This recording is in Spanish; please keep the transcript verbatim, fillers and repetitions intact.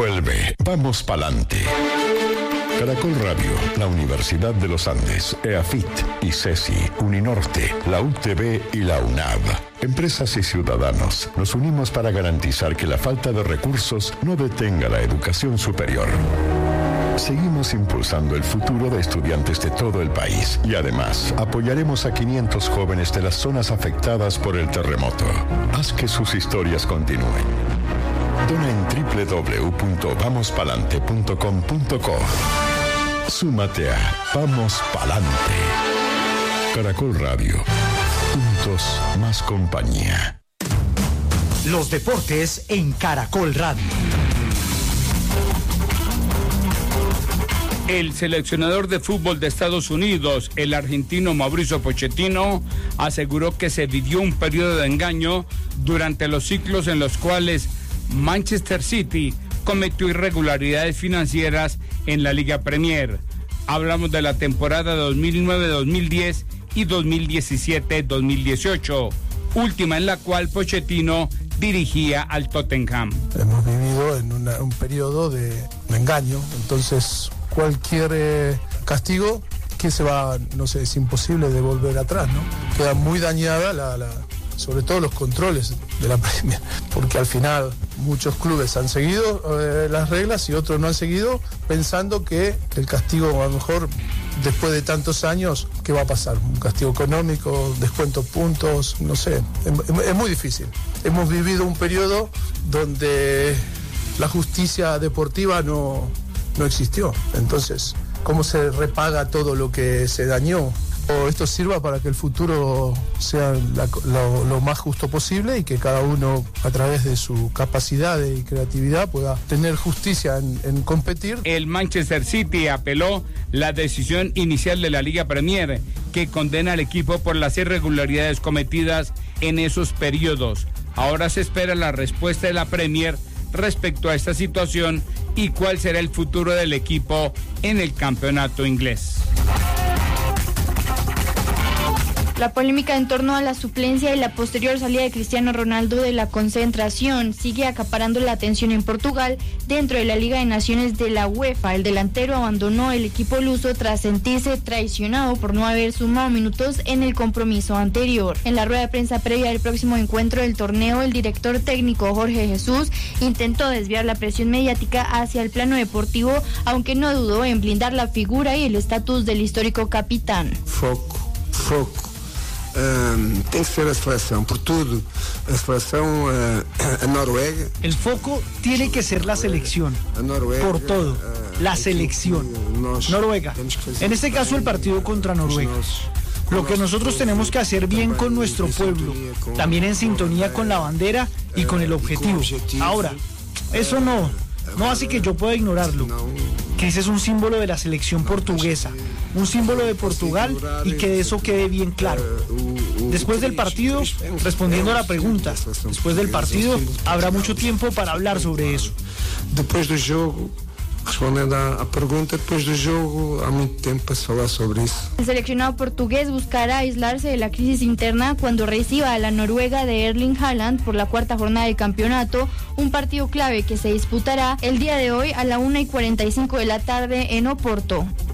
Vuelve, vamos pa'lante. Caracol Radio, la Universidad de los Andes, EAFIT, ICESI, Uninorte, la U T B y la UNAV. Empresas y ciudadanos, nos unimos para garantizar que la falta de recursos no detenga la educación superior. Seguimos impulsando el futuro de estudiantes de todo el país y además apoyaremos a quinientos jóvenes de las zonas afectadas por el terremoto. Haz que sus historias continúen. Dona en doble u doble u doble u punto vamos palante punto com punto co. Súmate a Vamos Palante. Caracol Radio. Juntos más compañía. Los deportes en Caracol Radio. El seleccionador de fútbol de Estados Unidos, el argentino Mauricio Pochettino, aseguró que se vivió un periodo de engaño durante los ciclos en los cuales Manchester City cometió irregularidades financieras en la Liga Premier. Hablamos de la temporada dos mil nueve dos mil diez y dos mil diecisiete dos mil dieciocho, última en la cual Pochettino dirigía al Tottenham. Hemos vivido en una, un periodo de, de engaño, entonces cualquier eh, castigo que se va, no sé, es imposible de volver atrás, ¿no? Queda muy dañada la, la, sobre todo los controles de la Premier, porque al final muchos clubes han seguido eh, las reglas y otros no han seguido, pensando que el castigo, a lo mejor después de tantos años, ¿qué va a pasar? Un castigo económico, descuento puntos, no sé, es, es muy difícil. Hemos vivido un periodo donde la justicia deportiva no, no existió, entonces, ¿cómo se repaga todo lo que se dañó? O esto sirva para que el futuro sea la, lo, lo más justo posible y que cada uno, a través de su capacidad y creatividad, pueda tener justicia en, en competir. El Manchester City apeló la decisión inicial de la Liga Premier, que condena al equipo por las irregularidades cometidas en esos periodos. Ahora se espera la respuesta de la Premier respecto a esta situación y cuál será el futuro del equipo en el campeonato inglés. La polémica en torno a la suplencia y la posterior salida de Cristiano Ronaldo de la concentración sigue acaparando la atención en Portugal dentro de la Liga de Naciones de la UEFA. El delantero abandonó el equipo luso tras sentirse traicionado por no haber sumado minutos en el compromiso anterior. En la rueda de prensa previa del próximo encuentro del torneo, el director técnico Jorge Jesús intentó desviar la presión mediática hacia el plano deportivo, aunque no dudó en blindar la figura y el estatus del histórico capitán. Foco, foco. Um, tem que ser a seleção, por tudo, a seleção, uh, a Noruega. El foco tiene que ser la selección, por todo, la selección, Noruega, en este caso el partido contra Noruega. Lo que nosotros tenemos que hacer bien con nuestro pueblo, también en sintonía con la bandera y con el objetivo. Ahora, eso no, no hace que yo pueda ignorarlo, que ese es un símbolo de la selección portuguesa, un símbolo de Portugal, y que eso quede bien claro. Después del partido, respondiendo a la pregunta, después del partido habrá mucho tiempo para hablar sobre eso. Después del juego, respondendo a pregunta, después del juego, hay mucho tiempo para hablar sobre eso. El seleccionado portugués buscará aislarse de la crisis interna cuando reciba a la Noruega de Erling Haaland por la cuarta jornada del campeonato, un partido clave que se disputará el día de hoy a la una y cuarenta y cinco de la tarde en Oporto.